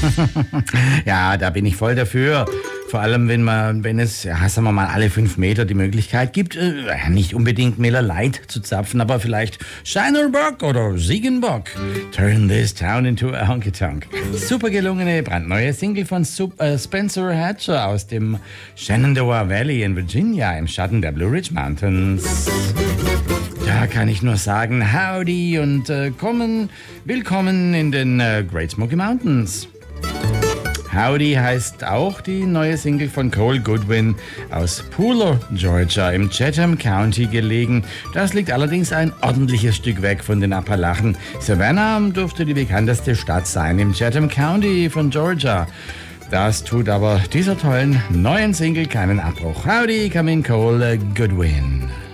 Ja, da bin ich voll dafür. Vor allem, wenn es, ja, sagen wir mal, alle 5 Meter die Möglichkeit gibt, nicht unbedingt Miller Lite zu zapfen, aber vielleicht Shiner Bock oder Ziegenbock. Turn this town into a honky-tonk. Super gelungene, brandneue Single von Spencer Hatcher aus dem Shenandoah Valley in Virginia im Schatten der Blue Ridge Mountains. Da kann ich nur sagen, howdy und willkommen in den Great Smoky Mountains. Howdy heißt auch die neue Single von Cole Goodwin aus Pooler, Georgia, im Chatham County gelegen. Das liegt allerdings ein ordentliches Stück weg von den Appalachen. Savannah dürfte die bekannteste Stadt sein im Chatham County von Georgia. Das tut aber dieser tollen neuen Single keinen Abbruch. Howdy, come in Cole Goodwin.